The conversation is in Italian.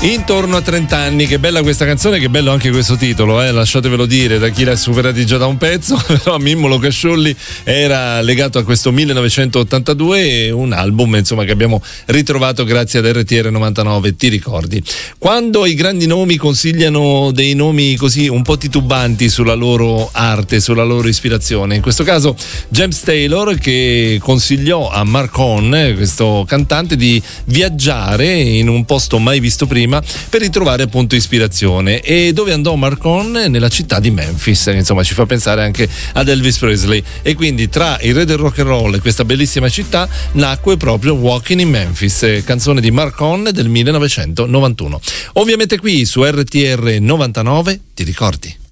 Intorno a 30 anni, che bella questa canzone, che bello anche questo titolo, lasciatevelo dire da chi l'ha superati già da un pezzo, però Mimmo Lucasciulli era legato a questo 1982, un album insomma che abbiamo ritrovato grazie ad RTR 99, ti ricordi? Quando i grandi nomi consigliano dei nomi così un po' titubanti sulla loro arte, sulla loro ispirazione, in questo caso James Taylor che consigliò a Mark Horn, questo cantante, di viaggiare in un posto mai visto prima per ritrovare appunto ispirazione. E dove andò Mark Horn? Nella città di Memphis, insomma ci fa pensare anche ad Elvis Presley, e quindi tra il re del rock and roll e questa bellissima città nacque proprio Walking in Memphis, canzone di Mark Horn del 1991. Ovviamente qui su RTR 99, ti ricordi?